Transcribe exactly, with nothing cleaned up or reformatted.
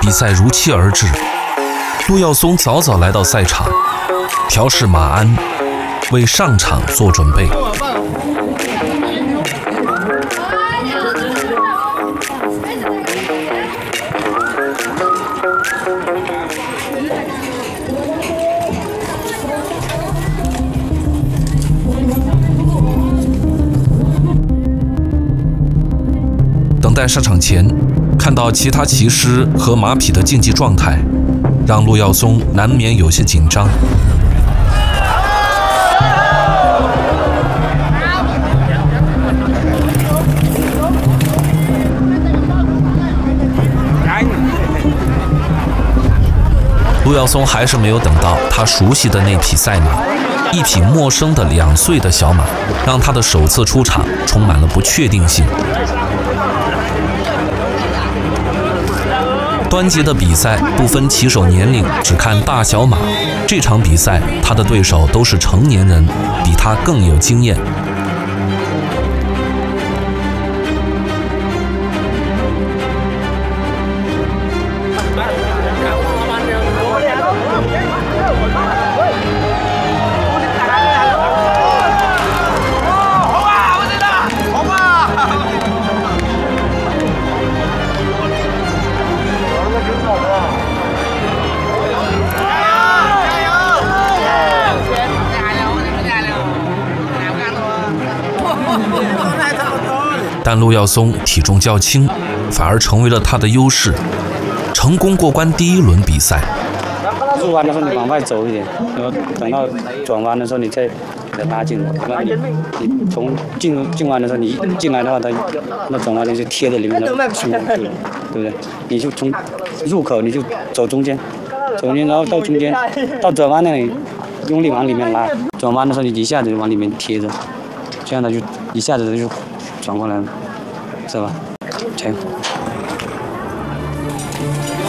比赛如期而至，陆耀松早早来到赛场，调试马鞍，为上场做准备。等待上场前，看到其他骑师和马匹的竞技状态，让陆耀松难免有些紧张。陆耀松还是没有等到他熟悉的那匹赛马，一匹陌生的两岁的小马，让他的首次出场充满了不确定性。端节的比赛不分骑手年龄，只看大小马。这场比赛，他的对手都是成年人，比他更有经验。但陆耀松体重较轻，反而成为了他的优势，成功过关第一轮比赛。 入弯的时候你往外走一点，然后等到转弯的时候你再再拉近。你你从进进弯的时候，你一进来的话，它那转弯就贴在里面的胸口，对不对？你就从入口你就走中间，走中间，然后到中间，到转弯那里用力往里面拉。转弯的时候你一下子就往里面贴着，这样它就一下子就转过来了，是吧？加油！